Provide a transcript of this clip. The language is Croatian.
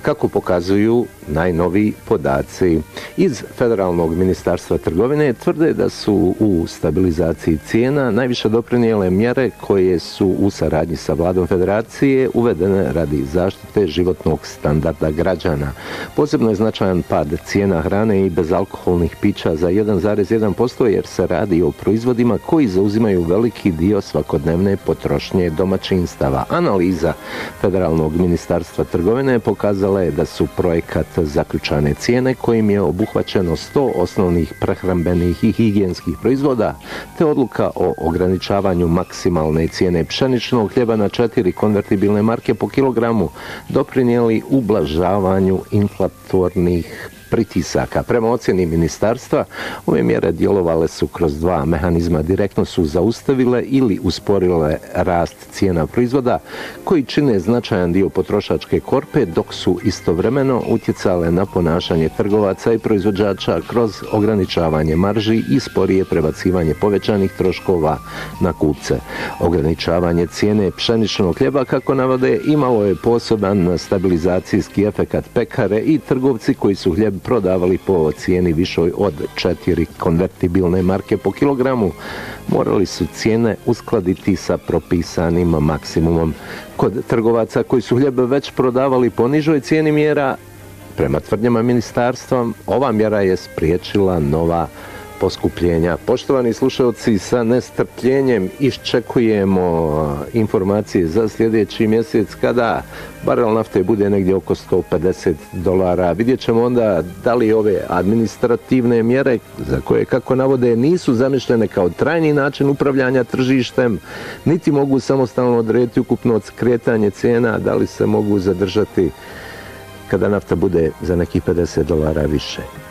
kako pokazuju najnoviji podaci. Iz Federalnog ministarstva trgovine tvrde da su u stabilizaciji cijena najviše doprinijele mjere koje su u saradnji sa vladom federacije uvedene radi zaštite životnog standarda građana. Posebno je značajan pad cijena hrane i bezalkoholnih pića za 1,1% jer se radi o proizvodima koji zauzimaju veliki dio svakodnevne potrošnje domaćinstava. Analiza Federalnog ministarstva trgovine pokazala je da su projekat zaključane cijene kojim je obuhvaćeno 100 osnovnih prehrambenih i higijenskih proizvoda te odluka o ograničavanju maksimalne cijene pšeničnog hljeba na 4 konvertibilne marke po kilogramu doprinijeli ublažavanju inflatornih pritisaka. Prema ocjeni ministarstva, ove mjere djelovale su kroz 2 mehanizma. Direktno su zaustavile ili usporile rast cijena proizvoda koji čine značajan dio potrošačke korpe, dok su istovremeno utjecale na ponašanje trgovaca i proizvođača kroz ograničavanje marži i sporije prebacivanje povećanih troškova na kupce. Ograničavanje cijene pšeničnog hljeba, kako navode, imalo je poseban stabilizacijski efekat. Pekare i trgovci koji su hljeb prodavali po cijeni višoj od 4 konvertibilne marke po kilogramu, morali su cijene uskladiti sa propisanim maksimumom. Kod trgovaca koji su hljeb već prodavali po nižoj cijeni mjera, prema tvrdnjama ministarstva, ova mjera je spriječila nova poskupljenja. Poštovani slušalci, sa nestrpljenjem iščekujemo informacije za sljedeći mjesec kada barel nafte bude negdje oko $150. Vidjet ćemo onda da li ove administrativne mjere, za koje, kako navode, nisu zamišljene kao trajni način upravljanja tržištem, niti mogu samostalno odrediti ukupno kretanje cijena, da li se mogu zadržati kada nafta bude za nekih $50 više.